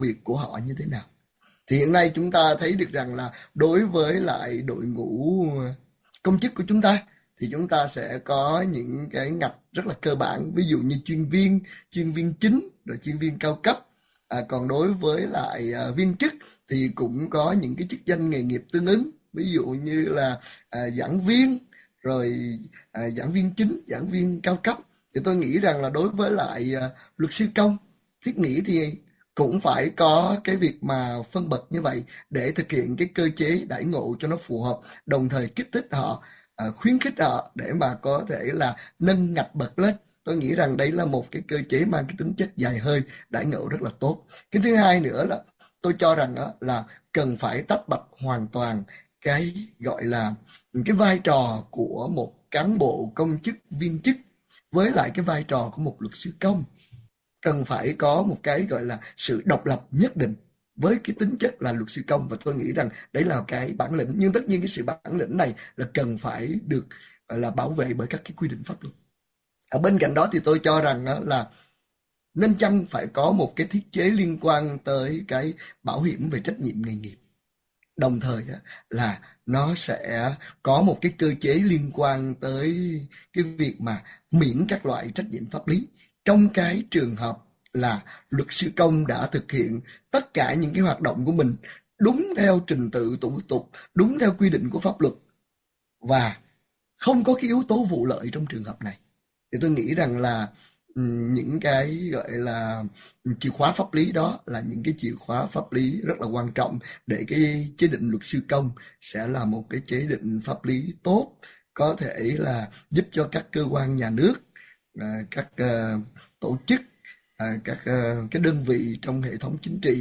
việc của họ như thế nào. Thì hiện nay chúng ta thấy được rằng là đối với lại đội ngũ công chức của chúng ta thì chúng ta sẽ có những cái ngạch rất là cơ bản, ví dụ như chuyên viên chính, rồi chuyên viên cao cấp. Còn đối với lại viên chức thì cũng có những cái chức danh nghề nghiệp tương ứng, ví dụ như là giảng viên, rồi giảng viên chính, giảng viên cao cấp. Thì tôi nghĩ rằng là đối với lại luật sư công, thiết nghĩ thì cũng phải có cái việc mà phân bậc như vậy để thực hiện cái cơ chế đãi ngộ cho nó phù hợp, đồng thời kích thích họ, khuyến khích họ để mà có thể là nâng ngạch bậc lên. Tôi nghĩ rằng đây là một cái cơ chế mang cái tính chất dài hơi, đãi ngộ rất là tốt. Cái thứ hai nữa là tôi cho rằng đó là cần phải tách bạch hoàn toàn cái gọi là cái vai trò của một cán bộ công chức viên chức với lại cái vai trò của một luật sư công. Cần phải có một cái gọi là sự độc lập nhất định với cái tính chất là luật sư công, và tôi nghĩ rằng đấy là cái bản lĩnh. Nhưng tất nhiên cái sự bản lĩnh này là cần phải được gọi là bảo vệ bởi các cái quy định pháp luật. Ở bên cạnh đó thì tôi cho rằng đó là nên chăng phải có một cái thiết chế liên quan tới cái bảo hiểm về trách nhiệm nghề nghiệp, đồng thời là nó sẽ có một cái cơ chế liên quan tới cái việc mà miễn các loại trách nhiệm pháp lý trong cái trường hợp là luật sư công đã thực hiện tất cả những cái hoạt động của mình đúng theo trình tự thủ tục, đúng theo quy định của pháp luật và không có cái yếu tố vụ lợi trong trường hợp này. Thì tôi nghĩ rằng là những cái gọi là chìa khóa pháp lý đó là những cái chìa khóa pháp lý rất là quan trọng để cái chế định luật sư công sẽ là một cái chế định pháp lý tốt, có thể là giúp cho các cơ quan nhà nước, các tổ chức, các cái đơn vị trong hệ thống chính trị